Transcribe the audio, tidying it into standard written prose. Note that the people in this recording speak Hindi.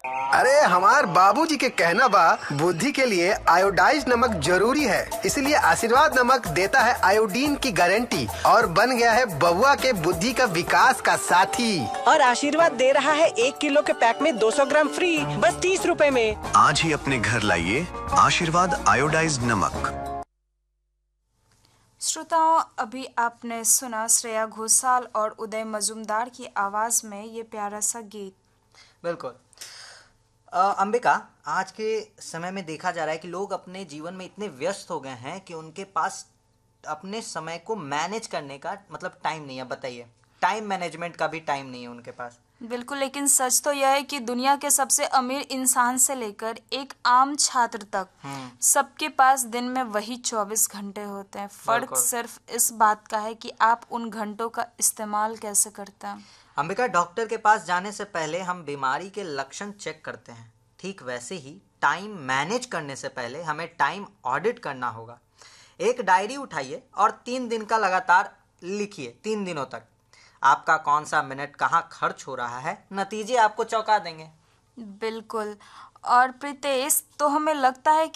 अरे हमार बाबूजी के कहना बा बुद्धि के लिए आयोडाइज नमक जरूरी है, इसलिए आशीर्वाद नमक देता है आयोडीन की गारंटी और बन गया है बबुआ के बुद्धि का विकास का साथी। और आशीर्वाद दे रहा है 1 किलो के पैक में 200 ग्राम फ्री, बस 30 रुपए में। आज ही अपने घर लाइए आशीर्वाद आयोडाइज्ड नमक। श्रोताओं, अभी आपने सुना श्रेया घोषाल और उदय मजुमदार की आवाज में ये प्यारा सा गीत। बिल्कुल। अंबिका, आज के समय में देखा जा रहा है कि लोग अपने जीवन में इतने व्यस्त हो गए हैं कि उनके पास अपने समय को मैनेज करने का मतलब टाइम नहीं है। बताइए, टाइम मैनेजमेंट का भी टाइम नहीं है उनके पास। बिल्कुल, लेकिन सच तो यह है कि दुनिया के सबसे अमीर इंसान से लेकर एक आम छात्र तक सबके पास दिन में वही 24 घंटे होते हैं। फर्क सिर्फ इस बात का है कि आप उन घंटों का इस्तेमाल कैसे करते हैं। अंबिका, डॉक्टर के पास जाने से पहले हम बीमारी के लक्षण चेक करते हैं, ठीक वैसे ही टाइम मैनेज करने से पहले हमें टाइम ऑडिट करना होगा। एक डायरी उठाइए और 3 दिन का लगातार लिखिए। 3 दिनों तक आपका कौन सा मिनट कहाँ खर्च हो रहा है, नतीजे आपको चौंका देंगे। बिल्कुल। और प्रीतेश, तो हमें लगता है